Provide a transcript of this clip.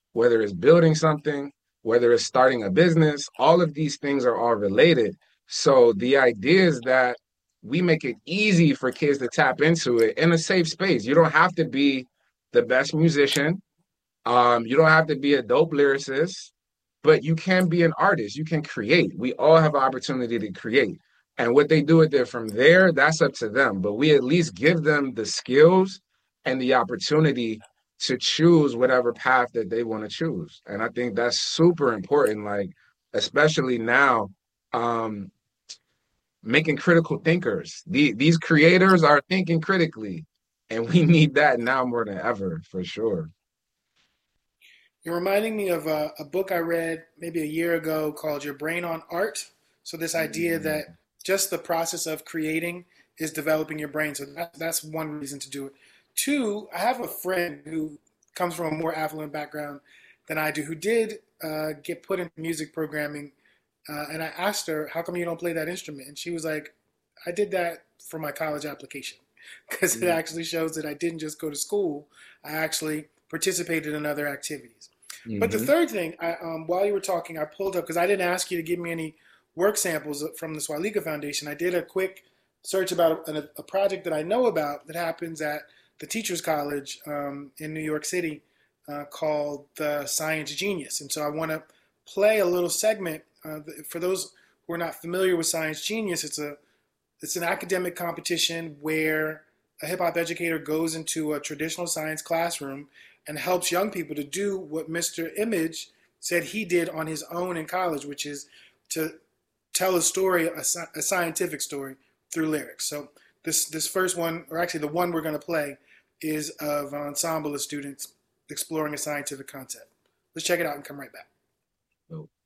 whether it's building something, whether it's starting a business, all of these things are all related. So the idea is that we make it easy for kids to tap into it in a safe space. You don't have to be the best musician. You don't have to be a dope lyricist, but you can be an artist. You can create. We all have an opportunity to create. And what they do with it from there, that's up to them. But we at least give them the skills and the opportunity to choose whatever path that they want to choose. And I think that's super important, like, especially now, um, making critical thinkers. These creators are thinking critically, and we need that now more than ever, for sure. You're reminding me of a book I read maybe a year ago called Your Brain on Art. So, this idea Mm, that just the process of creating is developing your brain. So, that's one reason to do it. Two, I have a friend who comes from a more affluent background than I do who did get put into music programming. And I asked her, how come you don't play that instrument? And she was like, I did that for my college application because it mm, actually shows that I didn't just go to school, I actually participated in other activities. But the mm-hmm. third thing, while you were talking, I pulled up because I didn't ask you to give me any work samples from the Swaliga Foundation. I did a quick search about a project that I know about that happens at the Teachers College in New York City called the Science Genius. And so I want to play a little segment for those who are not familiar with Science Genius. It's an academic competition where a hip hop educator goes into a traditional science classroom and helps young people to do what Mr. Image said he did on his own in college, which is to tell a story, a scientific story through lyrics. So this first one, or actually the one we're going to play, is of an ensemble of students exploring a scientific concept. Let's check it out and come right back.